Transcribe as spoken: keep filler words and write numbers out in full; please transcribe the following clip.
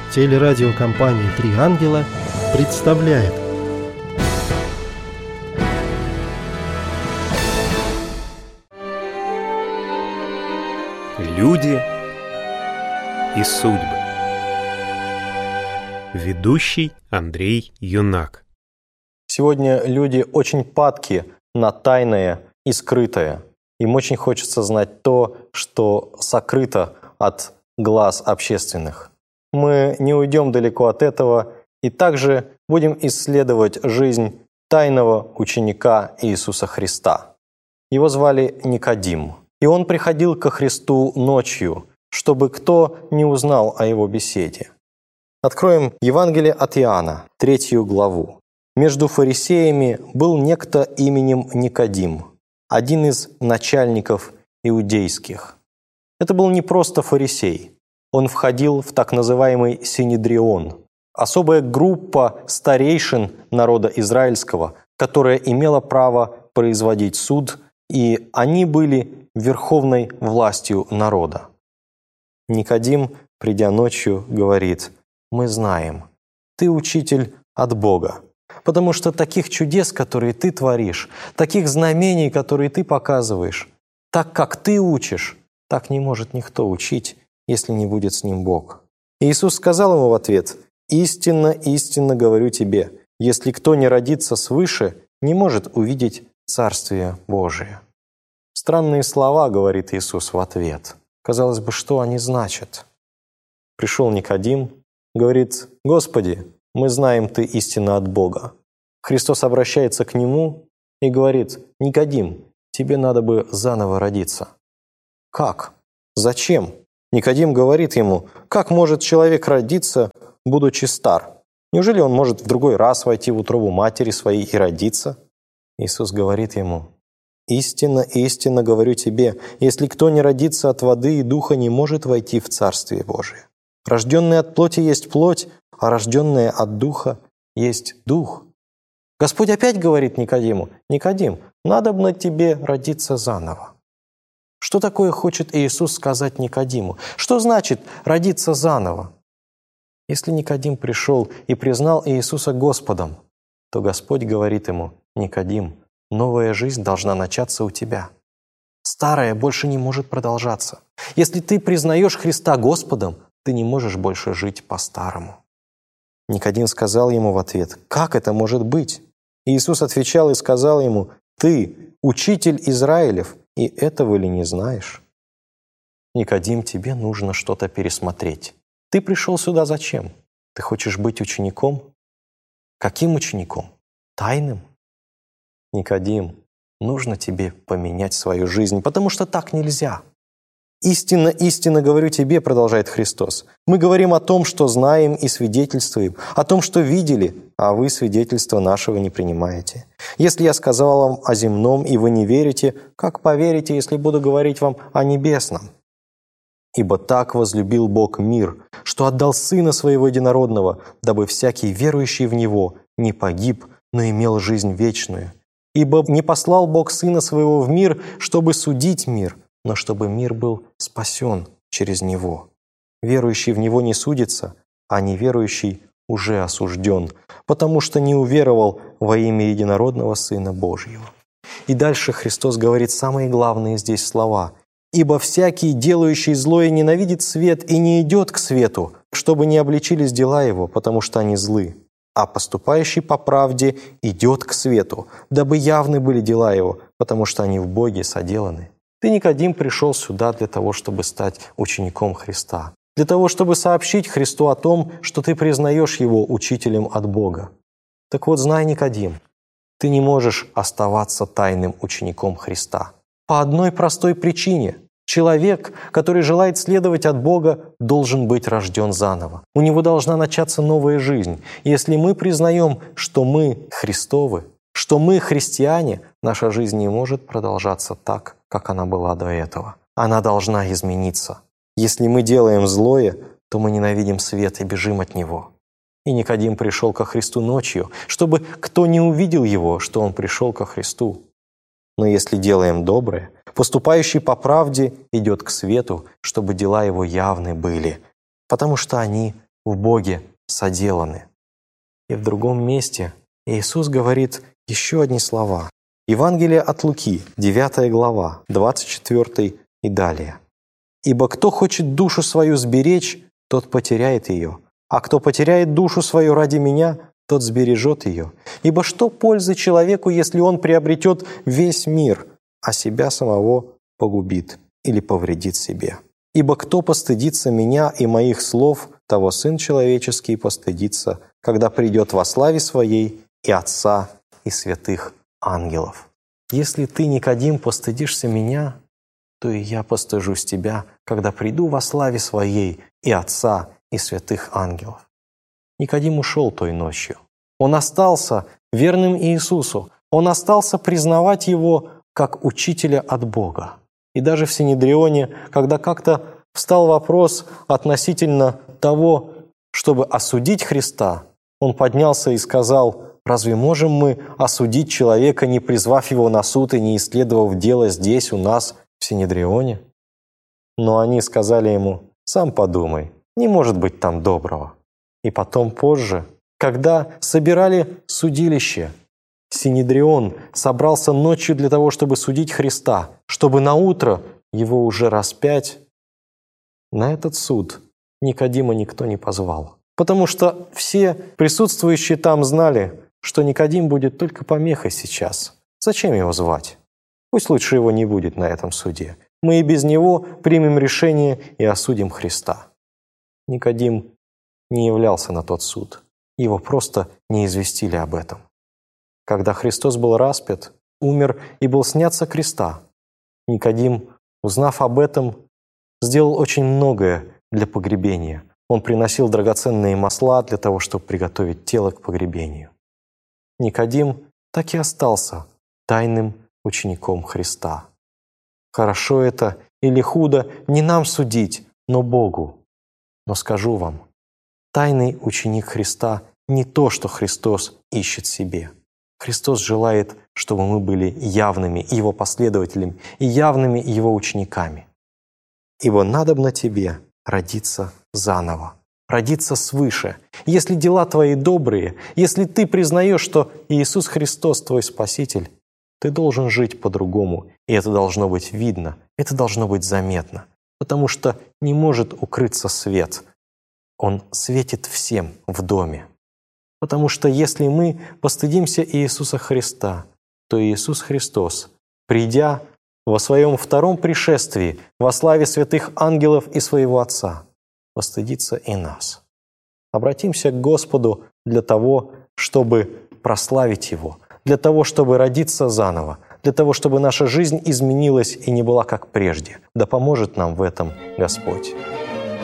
Телерадиокомпания «Три ангела» представляет. Люди и судьбы. Ведущий Андрей Юнак. Сегодня люди очень падки на тайное и скрытое. Им очень хочется знать то, что сокрыто от глаз общественных. Мы не уйдем далеко от этого и также будем исследовать жизнь тайного ученика Иисуса Христа. Его звали Никодим, и он приходил ко Христу ночью, чтобы кто не узнал о его беседе. Откроем Евангелие от Иоанна, третью главу. Между фарисеями был некто именем Никодим, один из начальников иудейских. Это был не просто фарисей. Он входил в так называемый Синедрион, особая группа старейшин народа израильского, которая имела право производить суд, и они были верховной властью народа. Никодим, придя ночью, говорит: «Мы знаем, ты учитель от Бога, потому что таких чудес, которые ты творишь, таких знамений, которые ты показываешь, так как ты учишь, так не может никто учить, если не будет с ним Бог». И Иисус сказал ему в ответ: «Истинно, истинно говорю тебе, если кто не родится свыше, не может увидеть Царствие Божие». Странные слова, говорит Иисус в ответ. Казалось бы, что они значат? Пришел Никодим, говорит: «Господи, мы знаем, ты истинно от Бога». Христос обращается к нему и говорит: «Никодим, тебе надо бы заново родиться». Как? Зачем? Никодим говорит ему: как может человек родиться, будучи стар? Неужели он может в другой раз войти в утробу матери своей и родиться? Иисус говорит ему: «Истинно, истинно говорю тебе, если кто не родится от воды и духа, не может войти в Царствие Божие. Рожденный от плоти есть плоть, а рожденный от духа есть дух». Господь опять говорит Никодиму: «Никодим, надобно тебе родиться заново». Что такое хочет Иисус сказать Никодиму? Что значит родиться заново? Если Никодим пришел и признал Иисуса Господом, то Господь говорит ему: «Никодим, новая жизнь должна начаться у тебя. Старая больше не может продолжаться. Если ты признаешь Христа Господом, ты не можешь больше жить по-старому». Никодим сказал ему в ответ: «Как это может быть?» Иисус отвечал и сказал ему: «Ты, учитель Израилев, и этого ли не знаешь?» Никодим, тебе нужно что-то пересмотреть. Ты пришел сюда зачем? Ты хочешь быть учеником? Каким учеником? Тайным? Никодим, нужно тебе поменять свою жизнь, потому что так нельзя. «Истинно, истинно говорю тебе», — продолжает Христос, «мы говорим о том, что знаем и свидетельствуем, о том, что видели, а вы свидетельства нашего не принимаете. Если я сказал вам о земном, и вы не верите, как поверите, если буду говорить вам о небесном? Ибо так возлюбил Бог мир, что отдал Сына Своего Единородного, дабы всякий верующий в Него не погиб, но имел жизнь вечную. Ибо не послал Бог Сына Своего в мир, чтобы судить мир, но чтобы мир был спасен через Него. Верующий в Него не судится, а неверующий уже осужден, потому что не уверовал во имя Единородного Сына Божьего». И дальше Христос говорит самые главные здесь слова: «Ибо всякий, делающий злое, ненавидит свет и не идет к свету, чтобы не обличились дела его, потому что они злы. А поступающий по правде идет к свету, дабы явны были дела его, потому что они в Боге соделаны». Ты, Никодим, пришел сюда для того, чтобы стать учеником Христа, для того, чтобы сообщить Христу о том, что ты признаешь Его учителем от Бога. Так вот, знай, Никодим, ты не можешь оставаться тайным учеником Христа. По одной простой причине. Человек, который желает следовать от Бога, должен быть рожден заново. У него должна начаться новая жизнь. И если мы признаем, что мы Христовы, что мы христиане, наша жизнь не может продолжаться так, как она была до этого. Она должна измениться. Если мы делаем злое, то мы ненавидим свет и бежим от него. И Никодим пришел ко Христу ночью, чтобы кто не увидел его, что он пришел ко Христу. Но если делаем доброе, поступающий по правде идет к свету, чтобы дела его явны были, потому что они в Боге соделаны». И в другом месте Иисус говорит еще одни слова. Евангелие от Луки, девятая глава, двадцать четвёртый и далее. «Ибо кто хочет душу свою сберечь, тот потеряет ее, а кто потеряет душу свою ради Меня, тот сбережет ее. Ибо что пользы человеку, если он приобретет весь мир, а себя самого погубит или повредит себе? Ибо кто постыдится Меня и Моих слов, того Сын Человеческий постыдится, когда придет во славе Своей и Отца и святых ангелов. Если ты, Никодим, постыдишься Меня, то и Я постыжусь тебя, когда приду во славе Своей и Отца и святых ангелов». Никодим ушел той ночью. Он остался верным Иисусу. Он остался признавать Его как учителя от Бога. И даже в Синедрионе, когда как-то встал вопрос относительно того, чтобы осудить Христа, он поднялся и сказал: «Разве можем мы осудить человека, не призвав его на суд и не исследовав дело здесь, у нас, в Синедрионе?» Но они сказали ему: «Сам подумай, не может быть там доброго». И потом позже, когда собирали судилище, Синедрион собрался ночью для того, чтобы судить Христа, чтобы наутро его уже распять. На этот суд Никодима никто не позвал, потому что все присутствующие там знали, что Никодим будет только помехой сейчас. Зачем его звать? Пусть лучше его не будет на этом суде. Мы и без него примем решение и осудим Христа. Никодим не являлся на тот суд. Его просто не известили об этом. Когда Христос был распят, умер и был снят со креста, Никодим, узнав об этом, сделал очень многое для погребения. Он приносил драгоценные масла для того, чтобы приготовить тело к погребению. Никодим так и остался тайным учеником Христа. Хорошо это или худо, не нам судить, но Богу. Но скажу вам, тайный ученик Христа не то, что Христос ищет себе. Христос желает, чтобы мы были явными Его последователями и явными Его учениками. Ибо надобно тебе родиться заново, родиться свыше. Если дела твои добрые, если ты признаешь, что Иисус Христос твой Спаситель, ты должен жить по-другому, и это должно быть видно, это должно быть заметно, потому что не может укрыться свет. Он светит всем в доме. Потому что если мы постыдимся Иисуса Христа, то Иисус Христос, придя во Своем втором пришествии, во славе святых ангелов и Своего Отца, постыдится и нас. Обратимся к Господу для того, чтобы прославить Его, для того, чтобы родиться заново, для того, чтобы наша жизнь изменилась и не была как прежде. Да поможет нам в этом Господь.